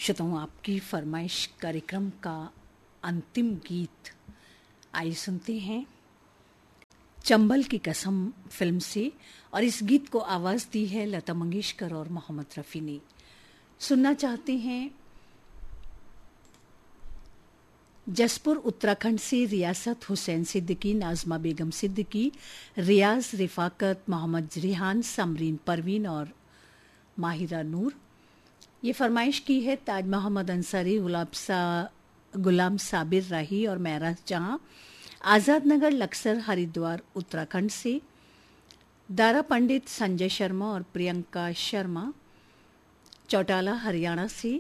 श्रोताओं, आपकी फरमाइश कार्यक्रम का अंतिम गीत आइए सुनते हैं चंबल की कसम फिल्म से, और इस गीत को आवाज दी है लता मंगेशकर और मोहम्मद रफ़ी ने। सुनना चाहते हैं जसपुर उत्तराखंड से रियासत हुसैन सिद्दीकी, नाजमा बेगम सिद्दीकी, रियाज रिफाकत, मोहम्मद रिहान, समरीन परवीन और माहिरा नूर। ये फरमाइश की है ताज मोहम्मद अंसारी, गुलाम साबिर राही और महराज जहां, आज़ाद नगर लक्सर हरिद्वार उत्तराखंड से, दारा पंडित, संजय शर्मा और प्रियंका शर्मा चौटाला हरियाणा से,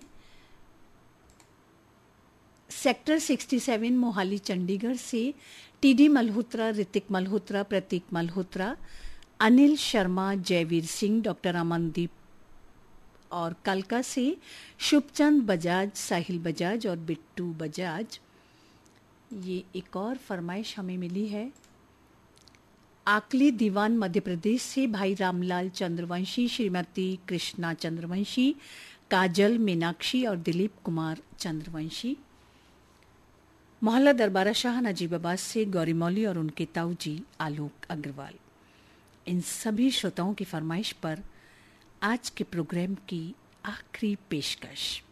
सेक्टर 67 मोहाली चंडीगढ़ से, टीडी मल्होत्रा, ऋतिक मल्होत्रा, प्रतीक मल्होत्रा, अनिल शर्मा, जयवीर सिंह, डॉक्टर अमनदीप और कलका से, शुभचंद बजाज, साहिल बजाज और बिट्टू बजाज। ये एक और फरमाइश हमें मिली है आकली दीवान मध्य प्रदेश से, भाई रामलाल चंद्रवंशी, श्रीमती कृष्णा चंद्रवंशी, काजल मीनाक्षी और दिलीप कुमार चंद्रवंशी। मोहल्ला दरबारा शाह नजीबाबाद से गौरी मौली और उनके ताऊ जी आलोक अग्रवाल। इन सभी श्रोताओं की फरमाइश पर आज के प्रोग्राम की आखिरी पेशकश।